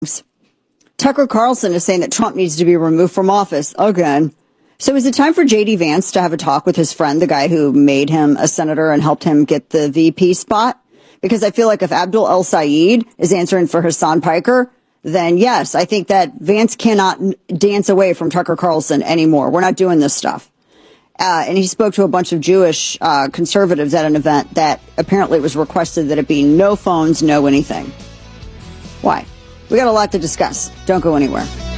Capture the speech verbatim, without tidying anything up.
Tucker Carlson is saying that Trump needs to be removed from office again. So is it time for J D Vance to have a talk with his friend, the guy who made him a senator and helped him get the V P spot? Because I feel like if Abdul El-Sayed is answering for Hassan Piker, then yes, I think that Vance cannot dance away from Tucker Carlson anymore. We're not doing this stuff. Uh, and he spoke to a bunch of Jewish uh, conservatives at an event that apparently was requested that it be no phones, no anything. Why? We got a lot to discuss. Don't go anywhere.